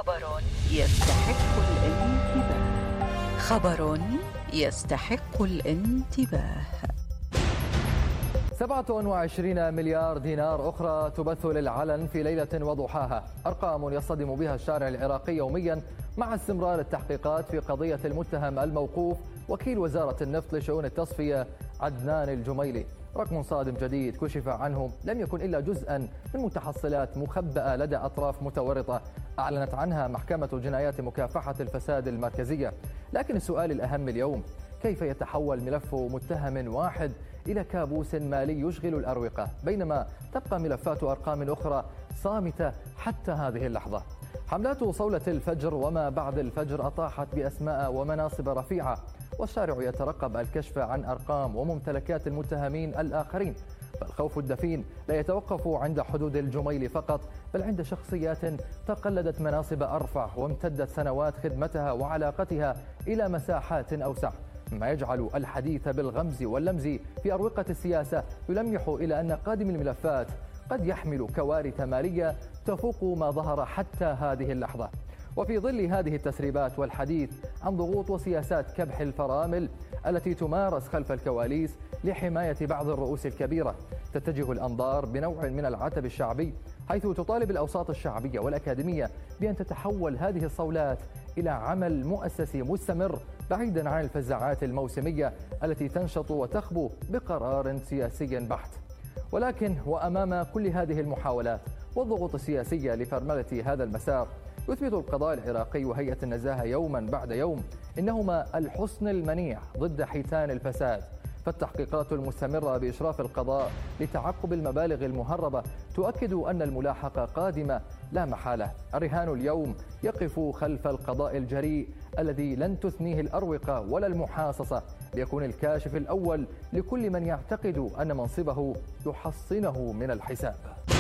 خبر يستحق الانتباه. خبر يستحق الانتباه. 27 مليار دينار أخرى تبث للعلن في ليلة وضحاها، أرقام يصطدم بها الشارع العراقي يوميا مع استمرار التحقيقات في قضية المتهم الموقوف وكيل وزارة النفط لشؤون التصفية عدنان الجميلي. رقم صادم جديد كشف عنه لم يكن إلا جزءا من متحصلات مخبأة لدى أطراف متورطة أعلنت عنها محكمة جنايات مكافحة الفساد المركزية. لكن السؤال الأهم اليوم، كيف يتحول ملف متهم واحد إلى كابوس مالي يشغل الأروقة، بينما تبقى ملفات أرقام أخرى صامتة حتى هذه اللحظة؟ حملات صولة الفجر وما بعد الفجر أطاحت بأسماء ومناصب رفيعة، والشارع يترقب الكشف عن أرقام وممتلكات المتهمين الآخرين. فالخوف الدفين لا يتوقف عند حدود الجميل فقط، بل عند شخصيات تقلدت مناصب أرفع وامتدت سنوات خدمتها وعلاقتها إلى مساحات أوسع، ما يجعل الحديث بالغمز واللمز في أروقة السياسة يلمح إلى أن قادم الملفات قد يحمل كوارث مالية تفوق ما ظهر حتى هذه اللحظة. وفي ظل هذه التسريبات والحديث عن ضغوط وسياسات كبح الفرامل التي تمارس خلف الكواليس لحماية بعض الرؤوس الكبيرة، تتجه الأنظار بنوع من العتب الشعبي، حيث تطالب الأوساط الشعبية والأكاديمية بأن تتحول هذه الصولات إلى عمل مؤسسي مستمر بعيدا عن الفزاعات الموسمية التي تنشط وتخبو بقرار سياسي بحت. ولكن وأمام كل هذه المحاولات والضغوط السياسية لفرملة هذا المسار، يثبت القضاء العراقي وهيئة النزاهة يوما بعد يوم إنهما الحصن المنيع ضد حيتان الفساد. فالتحقيقات المستمرة بإشراف القضاء لتعقب المبالغ المهربة تؤكد أن الملاحقة قادمة لا محالة. الرهان اليوم يقف خلف القضاء الجريء الذي لن تثنيه الأروقة ولا المحاصصة، ليكون الكاشف الأول لكل من يعتقد أن منصبه يحصنه من الحساب.